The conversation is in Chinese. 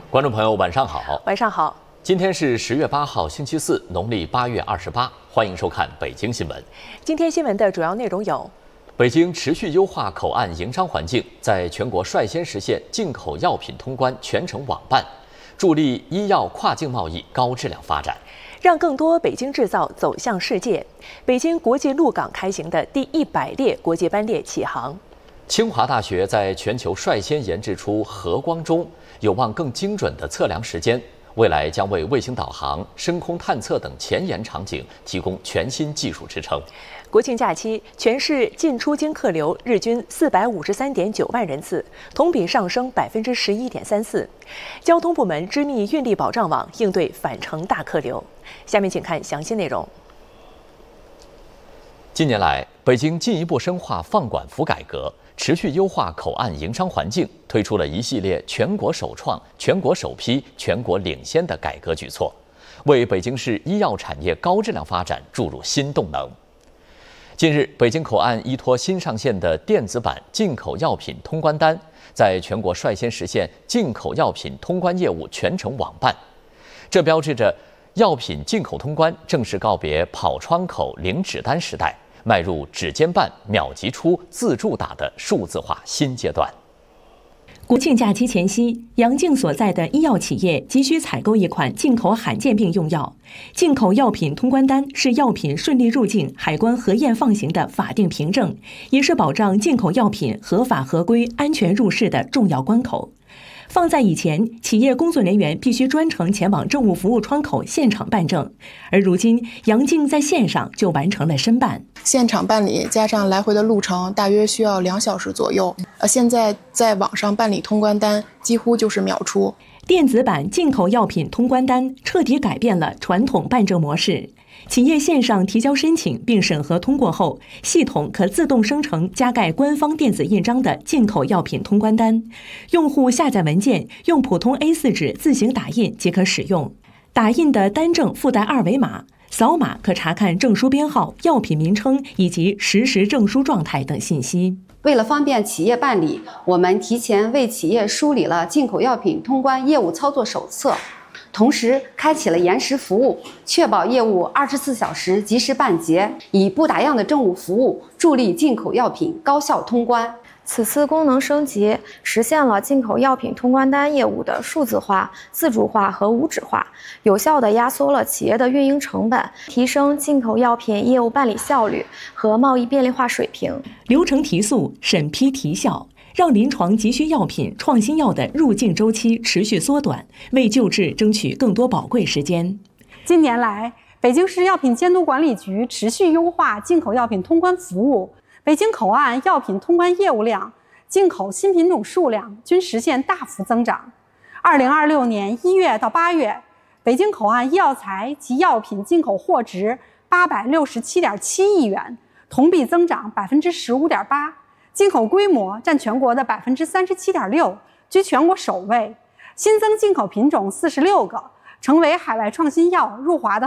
观众朋友，晚上好。 晚上好。 今天是10月8号，星期四，农历8月28。欢迎收看北京新闻。 今天新闻的主要内容有： 北京持续优化口岸营商环境，在全国率先实现进口药品通关全程网办，助力医药跨境贸易高质量发展， 让更多北京制造走向世界。北京国际陆港开行的第100列国际班列启航。 清华大学在全球率先研制出核光钟，有望更精准地测量时间，未来将为卫星导航、深空探测等前沿场景提供全新技术支撑。 国庆假期，全市进出京客流日均453.9万人次，同比上升11.34%。交通部门织密运力保障网，应对返程大客流。下面请看详细内容。 近年来，北京进一步深化放管服改革，持续优化口岸营商环境，推出了一系列全国首创、全国首批、全国领先的改革举措，为北京市医药产业高质量发展注入新动能。近日，北京口岸依托新上线的电子版进口药品通关单，在全国率先实现进口药品通关业务全程网办，这标志着药品进口通关正式告别跑窗口、领纸单时代，迈入指尖办、秒级出、自助打的数字化新阶段。 国庆假期前夕，杨静所在的医药企业急需采购一款进口罕见病用药。进口药品通关单是药品顺利入境、海关核验放行的法定凭证，也是保障进口药品合法合规、安全入市的重要关口。放在以前，企业工作人员必须专程前往政务服务窗口现场办证，而如今，杨静在线上就完成了申办。 现场办理加上来回的路程，大约需要2小时左右。现在在网上办理通关单，几乎就是秒出。 电子版进口药品通关单彻底改变了传统办证模式。企业线上提交申请并审核通过后，系统可自动生成加盖官方电子印章的进口药品通关单，用户下载文件，用普通 A4 纸自行打印即可使用。打印的单证附带2维码，扫码可查看证书编号、药品名称以及实时证书状态等信息。 为了方便企业办理，我们提前为企业梳理了进口药品通关业务操作手册，同时开启了延时服务，确保业务24小时及时办结，以不打烊的政务服务助力进口药品高效通关。 此次功能升级，实现了进口药品通关单业务的数字化、自主化和无纸化，有效地压缩了企业的运营成本，提升进口药品业务办理效率和贸易便利化水平。 流程提速，审批提效，让临床急需药品、创新药的入境周期持续缩短，为救治争取更多宝贵时间。 近年来，北京市药品监督管理局持续优化进口药品通关服务，北京口岸药品通关业务量、进口新品种数量均实现大幅增长。2026年1月到8月，北京口岸医药材及药品进口货值867.7亿元，同比增长15.8%，进口规模占全国的37.6%，居全国首位。新增进口品种46个，成为海外创新药入华的